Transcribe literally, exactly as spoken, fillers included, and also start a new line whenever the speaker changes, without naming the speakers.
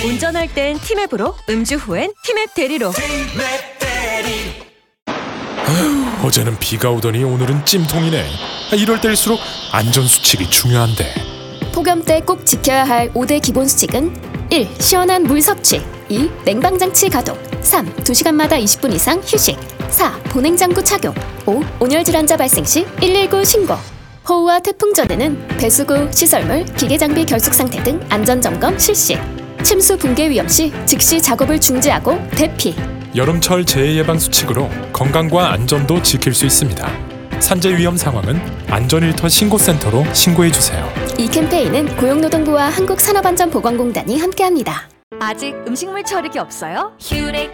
운전할 땐 티맵으로, 음주 후엔 티맵 대리로.
아휴, 어제는 비가 오더니 오늘은 찜통이네. 이럴 때일수록 안전수칙이 중요한데.
폭염 때 꼭 지켜야 할 오 대 기본 수칙은 일. 시원한 물 섭취. 이. 냉방장치 가동. 삼. 두 시간마다 이십 분 이상 휴식. 사. 보냉장구 착용. 오. 온열질환자 발생 시 일일구 신고. 호우와 태풍 전에는 배수구, 시설물, 기계장비 결속 상태 등 안전점검 실시. 침수 붕괴 위험 시 즉시 작업을 중지하고 대피.
여름철 재해 예방 수칙으로 건강과 안전도 지킬 수 있습니다. 산재 위험 상황은 안전일터 신고센터로 신고해주세요.
이 캠페인은 고용노동부와 한국산업안전보건공단이 함께합니다.
아직 음식물 처리기 없어요? 휴레카